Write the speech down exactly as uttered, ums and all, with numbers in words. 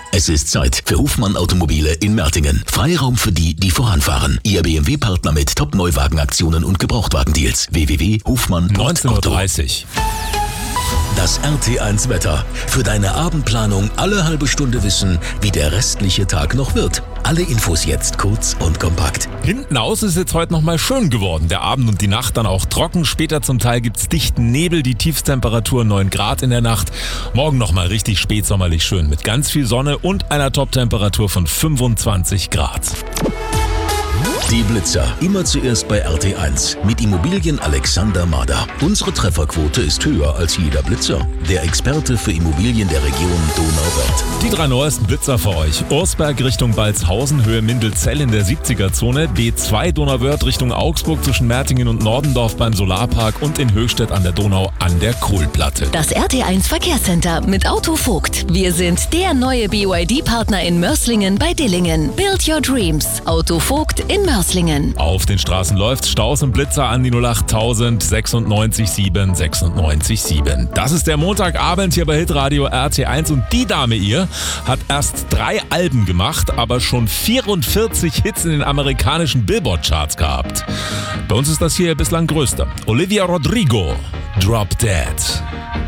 Es ist Zeit für Hofmann Automobile in Mertingen. Freiraum für die, die voranfahren. Ihr B M W-Partner mit Top-Neuwagenaktionen und Gebrauchtwagendeals. w w w punkt hofmann punkt auto. neunzehn Uhr dreißig. Das R T eins Wetter. Für deine Abendplanung alle halbe Stunde wissen, wie der restliche Tag noch wird. Alle Infos jetzt kurz und kompakt. Hinten aus ist jetzt heute nochmal schön geworden. Der Abend und die Nacht dann auch trocken. Später zum Teil gibt's dichten Nebel. Die Tiefstemperatur neun Grad in der Nacht. Morgen nochmal richtig spätsommerlich schön mit ganz viel Sonne und einer Toptemperatur von fünfundzwanzig Grad. Die Blitzer. Immer zuerst bei R T eins. Mit Immobilien Alexander Mader. Unsere Trefferquote ist höher als jeder Blitzer. Der Experte für Immobilien der Region Donauwörth. Die drei neuesten Blitzer für euch. Ursberg Richtung Balzhausen, Höhe Mindelzell in der siebziger-Zone. B zwei Donauwörth Richtung Augsburg zwischen Mertingen und Nordendorf beim Solarpark und in Höchstädt an der Donau an der Kohlplatte. Das R T eins Verkehrscenter mit Auto Vogt. Wir sind der neue B Y D-Partner in Mörslingen bei Dillingen. Build your dreams. Auto Vogt in Mörslingen. Auf den Straßen läuft Staus und Blitzer an die null acht tausend sechsundneunzig sieben sechsundneunzig sieben. Das ist der Montagabend hier bei Hitradio R T eins und die Dame ihr hat erst drei Alben gemacht, aber schon vierundvierzig Hits in den amerikanischen Billboard-Charts gehabt. Bei uns ist das hier bislang größter. Olivia Rodrigo, Drop Dead.